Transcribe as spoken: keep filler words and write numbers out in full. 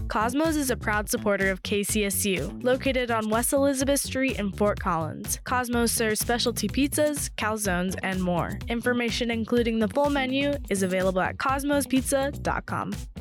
Cosmos is a proud supporter of K C S U, located on West Elizabeth Street in Fort Collins. Cosmos serves specialty pizzas, calzones, and more. Information including the full menu is available at cosmos pizza dot com.